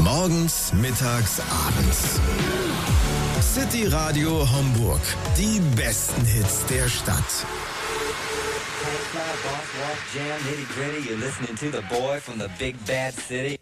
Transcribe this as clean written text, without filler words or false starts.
Morgens, mittags, abends. City Radio Homburg. Die besten Hits der Stadt. Fly, boss, walk, jam, nitty gritty. You're listening to the boy from the big bad city.